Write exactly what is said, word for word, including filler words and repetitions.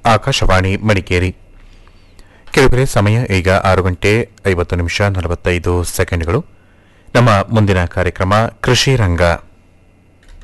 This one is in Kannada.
ಆಕಾಶವಾಣಿ ಮಡಿಕೇರಿ. ಕೆಲವರೆ ಸಮಯ ಈಗ ಆರು ಗಂಟೆ ಐವತ್ತು ನಿಮಿಷ ನಲವತ್ತೈದು ಸೆಕೆಂಡ್ಗಳು. ನಮ್ಮ ಮುಂದಿನ ಕಾರ್ಯಕ್ರಮ ಕೃಷಿ ರಂಗ.